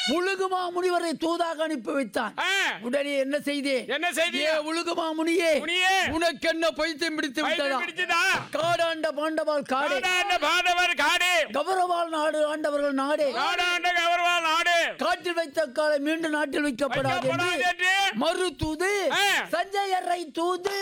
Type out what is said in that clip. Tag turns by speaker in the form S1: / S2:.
S1: உலகுமா முனிவரை தூதாக அனுப்பி வைத்தான். உடனே என்ன செய்தி? உலகுமா முனியே, உனக்கு என்ன பைத்தியம் பிடித்து விட்டதா? காடாண்ட பாண்டவாள் காடே, கௌரவால் நாடு ஆண்டவர்கள் நாடே, காட்டில் வைத்த காலை மீண்டும் நாட்டில் வைக்கப்படாது மறு தூது சஞ்சயரை தூது.